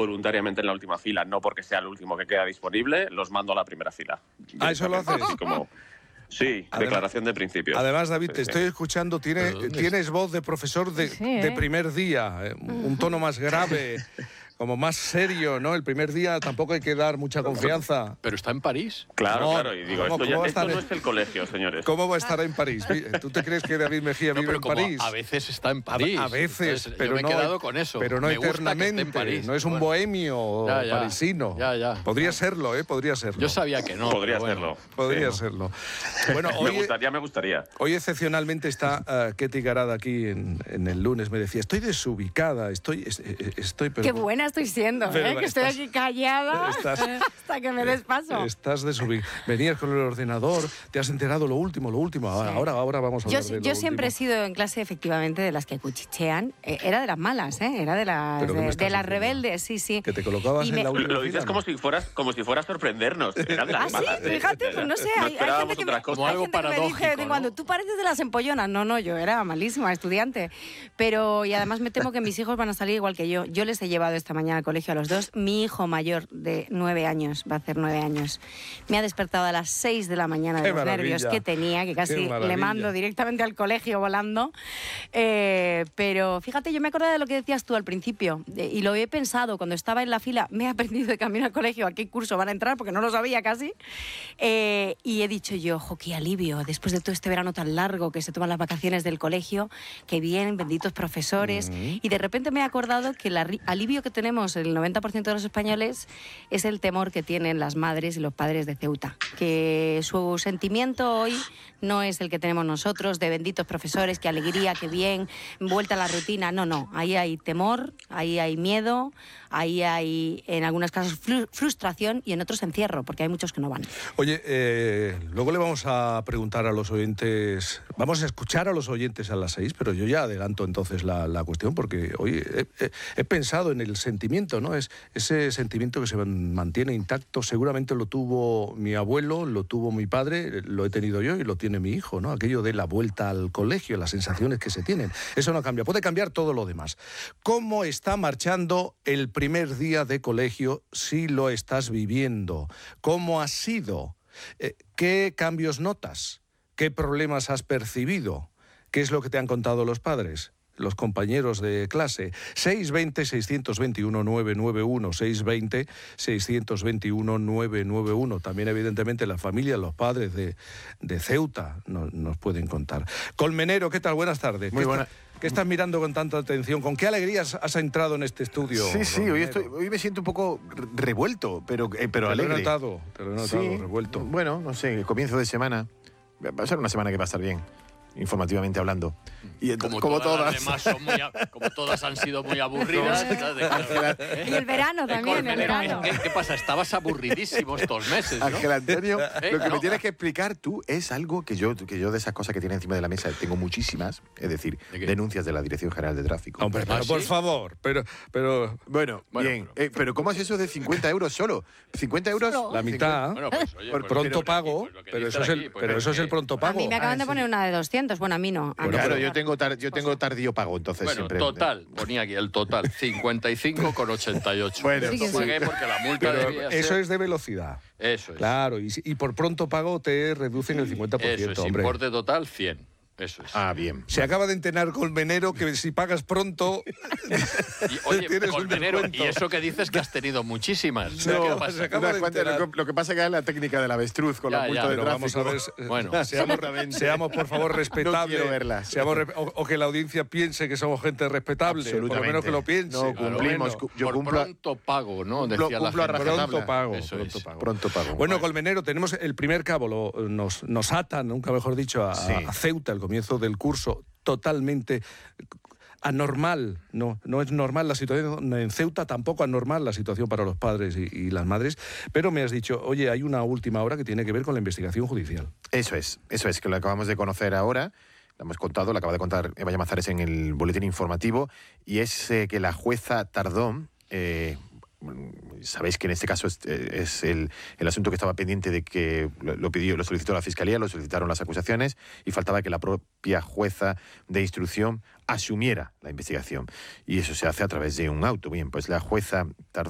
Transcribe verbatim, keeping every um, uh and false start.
voluntariamente en la última fila, no porque sea el último que queda disponible, los mando a la primera fila. Ah, ¿eso lo haces? Así como... Sí, además, declaración de principios. Además, David, sí, te sí. estoy escuchando, tiene, tienes voz de profesor de, sí, ¿eh? de primer día, eh, un tono más grave, como más serio, ¿no? El primer día tampoco hay que dar mucha confianza. ¿Pero está en París? Claro, no, claro, y digo, ¿cómo, esto, ya, cómo esto no en... es el colegio, señores. ¿Cómo va a estar en París? ¿Tú te crees que David Mejía no, vive en París? A veces está en París. A, a veces, Entonces, pero yo me he no, quedado con eso. Pero no me eternamente, en París. no es un bueno. bohemio ya, ya, parisino. Ya, ya. Podría serlo, ¿eh? Podría serlo. Yo sabía que no. Podría bueno. serlo. Podría sí. serlo. Bueno, hoy, me gustaría, me gustaría. Hoy excepcionalmente está uh, Ketty Garada aquí en, en el lunes. Me decía, estoy desubicada, estoy... estoy pero, Qué buena estoy siendo, ¿eh? Que estoy aquí callada estás, hasta que me des paso. Estás desubicada. Venías con el ordenador, te has enterado lo último, lo último. Ahora, sí. ahora, ahora vamos a hablar yo, de lo Yo siempre último. he sido en clase, efectivamente, de las que cuchichean. Eh, era de las malas, ¿eh? Era de las, de, de las rebeldes, sí, sí. Que te colocabas y en me... la última Lo dices fila, como ¿no? si fueras como si fuera a sorprendernos. Era de las ¿Ah, sí? malas, ¿eh? Fíjate, pues no sé. No hay, hay gente que me, otra cosa. Como hay algo gente que me paradójico, dice, ¿no? cuando tú pareces de las empollonas. No, no, yo era malísima estudiante. Pero, y además me temo que mis hijos van a salir igual que yo. Yo les he llevado esta mañana al colegio a los dos. Mi hijo mayor de nueve años, va a hacer nueve años, me ha despertado a las seis de la mañana de ¡Qué los maravilla! nervios que tenía, que casi le mando directamente al colegio volando. Eh, pero fíjate, yo me acordé de lo que decías tú al principio, eh, y lo he pensado cuando estaba en la fila. Me he aprendido de camino al colegio a qué curso van a entrar, porque no lo sabía casi. Eh, y he dicho yo, jo, qué alivio, después de todo este verano tan largo que se toman las vacaciones del colegio, que bien, benditos profesores. Mm-hmm. Y de repente me he acordado que el alivio que tenemos el noventa por ciento de los españoles es el temor que tienen las madres y los padres de Ceuta, que su sentimiento hoy no es el que tenemos nosotros, de benditos profesores, qué alegría, qué bien, vuelta a la rutina. No, no, ahí hay temor, ahí hay miedo, ahí hay en algunos casos frustración y en otros encierro, porque hay muchos que no van. Oye, eh, luego le vamos a preguntar a los oyentes, vamos a escuchar a los oyentes a las seis, pero yo ya adelanto entonces la, la cuestión, porque hoy he, he, he pensado en el sentimiento, ¿no? Es ese sentimiento que se mantiene intacto, seguramente lo tuvo mi abuelo, lo tuvo mi padre, lo he tenido yo y lo tiene mi hijo, ¿no? Aquello de la vuelta al colegio, las sensaciones que se tienen. Eso no cambia, puede cambiar todo lo demás. ¿Cómo está marchando el primer día de colegio si lo estás viviendo? ¿Cómo ha sido? Eh, ¿Qué cambios notas? ¿Qué problemas has percibido? ¿Qué es lo que te han contado los padres, los compañeros de clase? seis veinte, seiscientos veintiuno, novecientos noventa y uno, seis veinte, seiscientos veintiuno, novecientos noventa y uno. También, evidentemente, la familia, los padres de, de Ceuta nos, nos pueden contar. Colmenero, ¿qué tal? Buenas tardes. Muy buena. ¿Qué estás mirando con tanta atención? ¿Con qué alegrías has entrado en este estudio? Sí, sí, hoy, estoy, hoy me siento un poco revuelto, pero, eh, pero te alegre. Te lo he notado, te lo he notado, sí, revuelto. Bueno, no sé, el comienzo de semana. Va a ser una semana que va a estar bien, informativamente hablando. Y como, como todas, todas. Además son muy, como todas han sido muy aburridas. Y el verano también, el verano. ¿Qué, ¿Qué pasa? Estabas aburridísimo estos meses, ¿no? Ángel Antonio, ¿Eh? lo que no. me tienes que explicar tú es algo que yo, que yo de esas cosas que tiene encima de la mesa tengo muchísimas, es decir, ¿De qué? denuncias de la Dirección General de Tráfico. Hombre, pero ¿Ah, por sí? favor, pero... pero Bueno, Bueno, bien, pero- eh, pero ¿cómo es eso de cincuenta euros solo? ¿cincuenta euros? Solo. la mitad, Bueno, pues, oye, por pues, pronto pero- pago, pues lo que pero dicen eso es el, aquí, pues, pero es eso es que- el pronto A pago. mí me acaban Ah, de sí. poner una de doscientos, bueno, a mí no. A mí Claro, no. yo tengo, tar- yo tengo tardío pago, entonces Bueno, siempre... total, ponía aquí el total, cincuenta y cinco con ochenta y ocho. Bueno, Sí que Lo sí. pagué porque la multa Pero debía eso ser... es de velocidad. Eso es. Claro, y, si- y por pronto pago te reducen el cincuenta por ciento, Eso es, hombre. importe total cien. Eso es. Ah, bien. Se acaba de enterar Colmenero que si pagas pronto Y, oye, tienes un Colmenero, descuento. y eso que dices que has tenido muchísimas. Se ¿Qué acaba- pasa? se acaba Unas de cuantas, enterar. lo, que, lo que pasa es que es la técnica del avestruz con Ya, la multa ya, de Pero vamos tráfico. a ver, eh, Bueno. seamos, Exactamente. seamos por favor respetables. quiero verlas. Seamos re- o, o que la audiencia piense que somos gente respetable, por lo Absolutamente. menos que lo piense. No, por lo cumplimos, menos. cu- yo Por cumplo, pronto pago, ¿no? cumplo- Decía la cumplo a gente. rajatabla. Pronto pago, Eso pronto es. pago. pronto pago. Bueno, Colmenero, tenemos el primer cabo, lo, nos, nos ata, nunca mejor dicho, a, Sí. a Ceuta, el comienzo del curso, totalmente anormal. No, no es normal la situación en Ceuta, tampoco anormal la situación para los padres y, y las madres, pero me has dicho, oye, hay una última hora que tiene que ver con la investigación judicial. Eso es, eso es, que lo acabamos de conocer ahora, lo hemos contado, lo acaba de contar Eva Llamazares en el boletín informativo, y es eh, que la jueza tardó... Eh, sabéis que en este caso es, es el, el asunto que estaba pendiente de que lo, lo pidió, lo solicitó la Fiscalía, lo solicitaron las acusaciones y faltaba que la propia jueza de instrucción asumiera la investigación. Y eso se hace a través de un auto. Bien, pues la jueza tardó